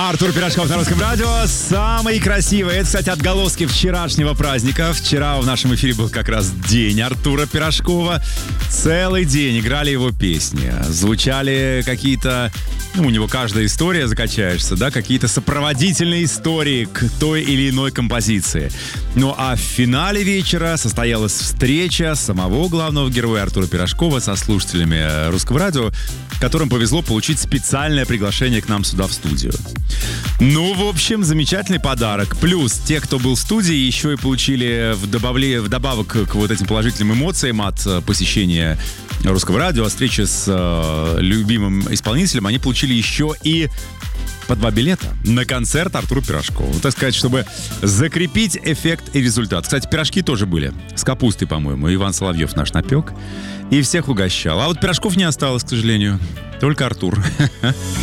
Артур Пирожков на Русском радио. Самый красивый. Это, кстати, отголоски вчерашнего праздника. Вчера в нашем эфире был как раз день Артура Пирожкова. Целый день играли его песни. Звучали какие-то... у него каждая история, закачаешься, да? Какие-то сопроводительные истории к той или иной композиции. Ну, а в финале вечера состоялась встреча самого главного героя Артура Пирожкова со слушателями Русского радио, которым повезло получить специальное приглашение к нам сюда в студию. Ну, в общем, замечательный подарок. Плюс те, кто был в студии, еще и получили вдобавок к вот этим положительным эмоциям от посещения Русского радио, от встречи с любимым исполнителем, они получили еще и по 2 билета на концерт Артура Пирожкова. Так сказать, чтобы закрепить эффект и результат. Кстати, пирожки тоже были. С капустой, по-моему. Иван Соловьев наш напек. И всех угощал. А вот пирожков не осталось, к сожалению. Только Артур.